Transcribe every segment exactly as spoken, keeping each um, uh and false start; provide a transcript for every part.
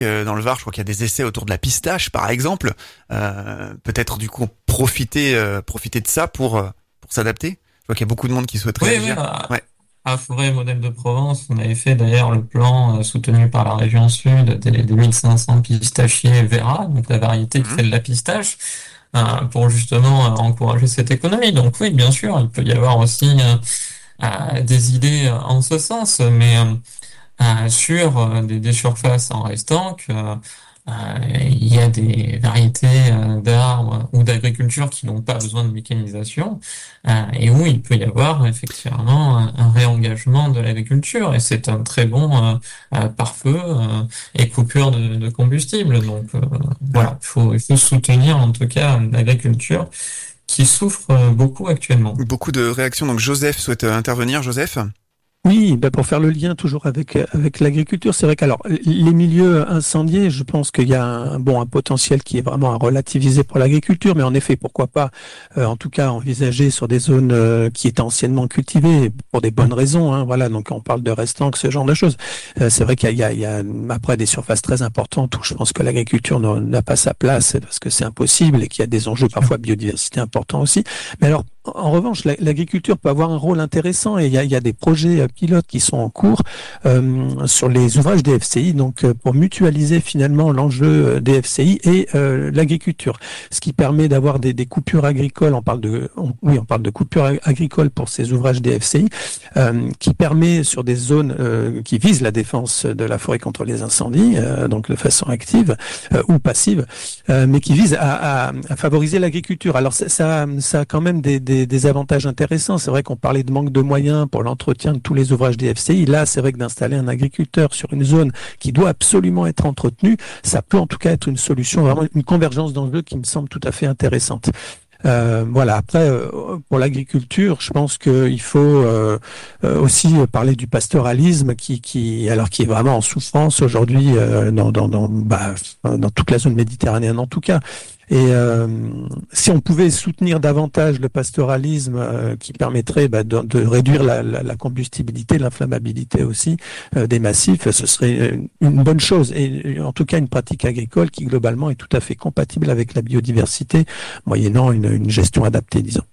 Euh, dans le Var, je crois qu'il y a des essais autour de la pistache, par exemple. Euh, peut-être du coup profiter, euh, profiter de ça pour euh, pour s'adapter. Je vois qu'il y a beaucoup de monde qui souhaite Oui, oui, réagir. à, Ouais. à Forêt Modèle de Provence, on avait fait d'ailleurs le plan euh, soutenu par la région Sud des, des mille cinq cents pistachiers Vera, donc la variété qui Mhm. fait de la pistache, euh, pour justement euh, encourager cette économie. Donc oui, bien sûr, il peut y avoir aussi euh, euh, des idées euh, en ce sens, mais euh, euh, sur euh, des, des surfaces en restant que euh, il y a des variétés euh, d'arbres ou d'agriculture qui n'ont pas besoin de mécanisation euh, et où il peut y avoir effectivement un, un réengagement de l'agriculture et c'est un très bon euh, euh, pare-feu euh, et coupure de, de combustible. Donc euh, Alors, voilà, il faut, il faut soutenir en tout cas l'agriculture qui souffre euh, beaucoup actuellement. beaucoup de réactions. Donc Joseph souhaite euh, intervenir. Joseph. Oui, ben pour faire le lien toujours avec avec l'agriculture, c'est vrai qu'alors les milieux incendiés, je pense qu'il y a un bon un potentiel qui est vraiment à relativiser pour l'agriculture, mais en effet, pourquoi pas, euh, en tout cas envisager sur des zones euh, qui étaient anciennement cultivées pour des bonnes raisons, hein, voilà. Donc on parle de restants, ce genre de choses. Euh, c'est vrai qu'il y a, il y a, il y a après des surfaces très importantes où je pense que l'agriculture n'a n'a pas sa place parce que c'est impossible et qu'il y a des enjeux parfois biodiversité importants aussi. Mais alors en revanche, l'agriculture peut avoir un rôle intéressant et il y a, il y a des projets pilotes qui sont en cours euh, sur les ouvrages des F C I, donc euh, pour mutualiser finalement l'enjeu des F C I et euh, l'agriculture, ce qui permet d'avoir des, des coupures agricoles. On parle de, on, oui, on parle de coupures agricoles pour ces ouvrages des F C I, euh, qui permet sur des zones euh, qui visent la défense de la forêt contre les incendies, euh, donc de façon active euh, ou passive, euh, mais qui vise à, à, à favoriser l'agriculture. Alors ça, ça, ça a quand même des, des, des avantages intéressants. C'est vrai qu'on parlait de manque de moyens pour l'entretien de tous les ouvrages des F C I. Là, c'est vrai que d'installer un agriculteur sur une zone qui doit absolument être entretenue, ça peut en tout cas être une solution, vraiment une convergence d'enjeux qui me semble tout à fait intéressante. Euh, voilà. Après, euh, pour l'agriculture, je pense qu'il faut euh, euh, aussi parler du pastoralisme, qui, qui, alors qui est vraiment en souffrance aujourd'hui euh, dans, dans, dans, bah, dans toute la zone méditerranéenne en tout cas. Et euh, si on pouvait soutenir davantage le pastoralisme euh, qui permettrait bah, de, de réduire la, la, la combustibilité, l'inflammabilité aussi euh, des massifs, ce serait une bonne chose. Et en tout cas, une pratique agricole qui globalement est tout à fait compatible avec la biodiversité, moyennant une, une gestion adaptée, disons.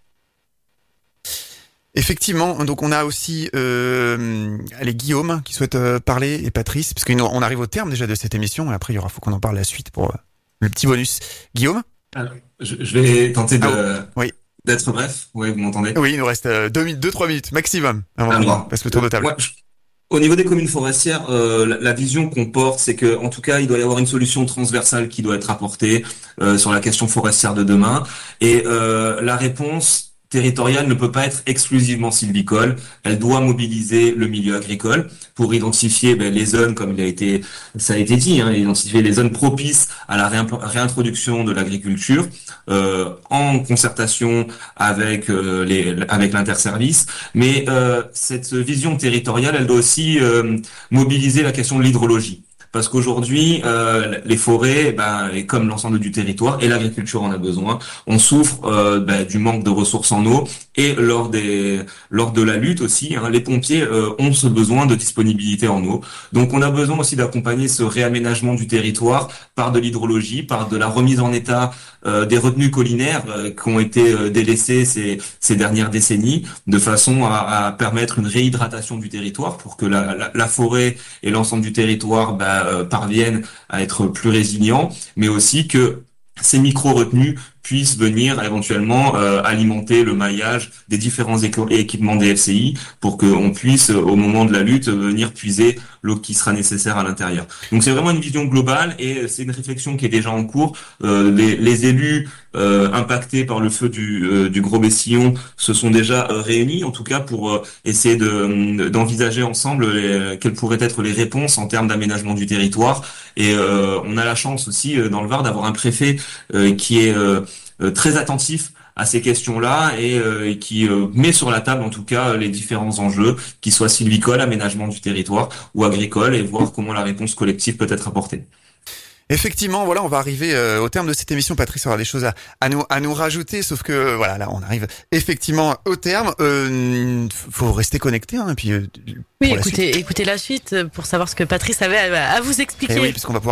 Effectivement, donc on a aussi euh, allez, Guillaume qui souhaite euh, parler et Patrice, parce qu'on arrive au terme déjà de cette émission, et après il y aura faut qu'on en parle la suite pour euh, le petit bonus. Guillaume? Alors, je, je vais tenter de, ah, oui. d'être bref. Oui, vous m'entendez? Oui, il nous reste euh, deux, deux, trois minutes maximum avant qu'on passe le tour de table. Ouais, je, au niveau des communes forestières, euh, la, la vision qu'on porte, c'est que, en tout cas, il doit y avoir une solution transversale qui doit être apportée euh, sur la question forestière de demain. Et euh, la réponse territoriale ne peut pas être exclusivement sylvicole. Elle doit mobiliser le milieu agricole pour identifier ben, les zones, comme il a été, ça a été dit, hein, identifier les zones propices à la réintroduction de l'agriculture euh, en concertation avec euh, les, avec l'interservice. Mais euh, cette vision territoriale, elle doit aussi euh, mobiliser la question de l'hydrologie. Parce qu'aujourd'hui, euh, les forêts, ben, et comme l'ensemble du territoire, et l'agriculture en a besoin, on souffre euh, ben, du manque de ressources en eau. Et lors des, lors de la lutte aussi, hein, les pompiers euh, ont ce besoin de disponibilité en eau. Donc, on a besoin aussi d'accompagner ce réaménagement du territoire par de l'hydrologie, par de la remise en état euh, des retenues collinaires euh, qui ont été euh, délaissées ces, ces dernières décennies, de façon à, à permettre une réhydratation du territoire pour que la, la, la forêt et l'ensemble du territoire ben, Euh, parviennent à être plus résilients, mais aussi que ces micro-retenues puissent venir éventuellement euh, alimenter le maillage des différents équipements des F C I pour qu'on puisse, au moment de la lutte, venir puiser l'eau qui sera nécessaire à l'intérieur. Donc c'est vraiment une vision globale et c'est une réflexion qui est déjà en cours. Euh, les, les élus euh, impactés par le feu du, euh, du Gros Bessillon se sont déjà euh, réunis, en tout cas pour euh, essayer de, d'envisager ensemble les, quelles pourraient être les réponses en termes d'aménagement du territoire. Et euh, on a la chance aussi euh, dans le Var d'avoir un préfet euh, qui est euh, très attentif à ces questions-là et, euh, et qui euh, met sur la table en tout cas les différents enjeux, qu'ils soient sylvicoles, aménagement du territoire ou agricole, et voir comment la réponse collective peut être apportée. Effectivement, voilà, on va arriver euh, au terme de cette émission. Patrice aura des choses à, à nous à nous rajouter, sauf que euh, voilà, là, on arrive effectivement au terme. Euh, faut rester connecté, hein, et puis. Euh, oui, écoutez, écoutez la suite pour savoir ce que Patrice avait à, à vous expliquer. Et oui, puisqu'on va pouvoir